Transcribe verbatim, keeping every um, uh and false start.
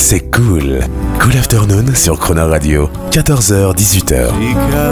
c'est cool. Cool Afternoon sur Chrono Radio, quatorze heures dix-huit heures.